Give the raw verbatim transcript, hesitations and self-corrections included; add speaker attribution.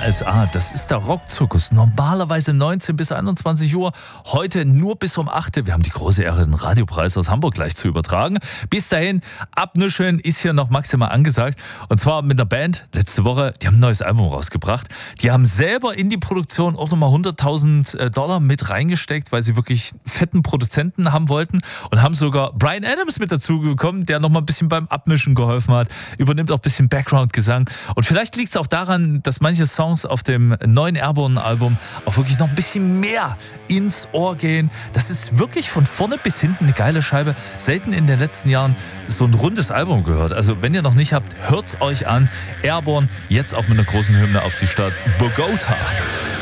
Speaker 1: S A, das ist der Rockzirkus. Normalerweise neunzehn bis einundzwanzig Uhr, heute nur bis um acht. Wir haben die große Ehre, den Radiopreis aus Hamburg gleich zu übertragen. Bis dahin, abnuscheln ist hier noch maximal angesagt. Und zwar mit einer Band, letzte Woche, die haben ein neues Album rausgebracht. Die haben selber in die Produktion auch nochmal hunderttausend Dollar mit reingesteckt, weil sie wirklich fetten Produzenten haben wollten. Und haben sogar Bryan Adams mit dazu bekommen, der nochmal ein bisschen beim Abmischen geholfen hat. Übernimmt auch ein bisschen Background-Gesang. Und vielleicht liegt es auch daran, dass manche Songs auf dem neuen Airborne-Album auch wirklich noch ein bisschen mehr ins Ohr gehen. Das ist wirklich von vorne bis hinten eine geile Scheibe. Selten in den letzten Jahren so ein rundes Album gehört. Also wenn ihr noch nicht habt, hört's euch an. Airborne, jetzt auch mit einer großen Hymne auf die Stadt Bogota.